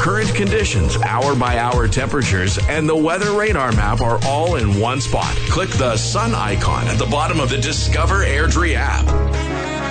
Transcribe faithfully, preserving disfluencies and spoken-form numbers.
Current conditions, hour-by-hour temperatures, and the weather radar map are all in one spot. Click the sun icon at the bottom of the Discover Airdrie app.